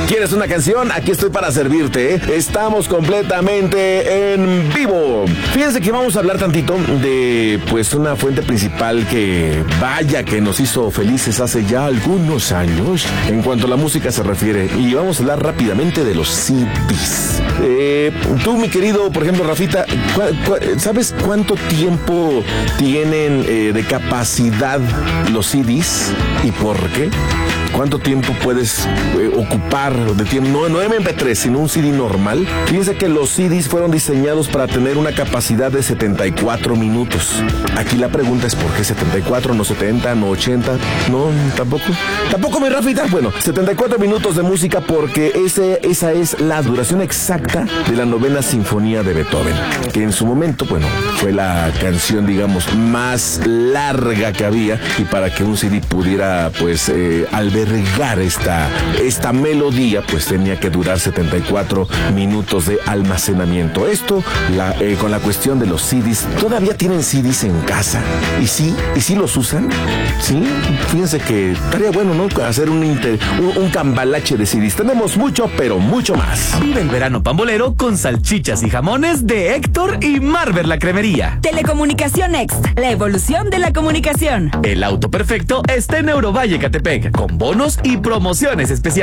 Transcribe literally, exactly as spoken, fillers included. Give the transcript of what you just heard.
¿Quieres una canción? Aquí estoy para servirte, ¿eh? Estamos completamente en vivo. Fíjense que vamos a hablar tantito de, pues, una fuente principal que, vaya, que nos hizo felices hace ya algunos años en cuanto a la música se refiere. Y vamos a hablar rápidamente de los C Ds. Eh, tú, mi querido, por ejemplo, Rafita, ¿cu- cu- ¿sabes cuánto tiempo tienen eh, de capacidad los C Ds y por qué? ¿Cuánto tiempo puedes eh, ocupar de tiempo? No, no M P tres, sino un C D normal. Fíjense que los C Ds fueron diseñados para tener una capacidad de setenta y cuatro minutos. Aquí la pregunta es ¿por qué setenta y cuatro, no setenta, no ochenta? No, tampoco. Tampoco, mi Rafita. Bueno, setenta y cuatro minutos de música porque ese, esa es la duración exacta de la novena sinfonía de Beethoven, que en su momento, bueno, fue la canción, digamos, más larga que había, y para que un C D pudiera, pues, eh, albergar esta, esta melodía, pues tenía que durar setenta y cuatro minutos de almacenamiento. Esto la, eh, con la cuestión de los C Ds. ¿Todavía tienen C Ds en casa? ¿Y sí? ¿Y sí los usan? Sí, fíjense que estaría bueno, ¿no? Hacer un, inter, un, un cambalache de C Ds. Tenemos mucho, pero mucho más. Vive el verano pambolero con salchichas y jamones de Héctor y Marver la Cremería. Telecomunicación Next, la evolución de la comunicación. El auto perfecto está en Eurovalle, Catepec, con bonos y promociones especiales.